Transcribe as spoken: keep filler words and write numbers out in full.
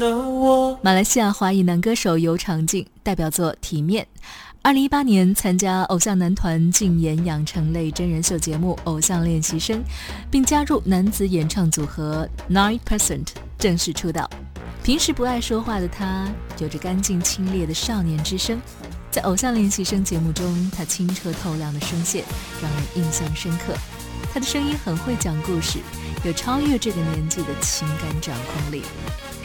的我。 马来西亚华裔男歌手尤长靖，代表作《体面》。二零一八年参加偶像男团竞演养成类真人秀节目《偶像练习生》，并加入男子演唱组合 nine percent 正式出道。平时不爱说话的他，有着干净清冽的少年之声。在《偶像练习生》节目中，他清澈透亮的声线让人印象深刻。他的声音很会讲故事，有超越这个年纪的情感掌控力。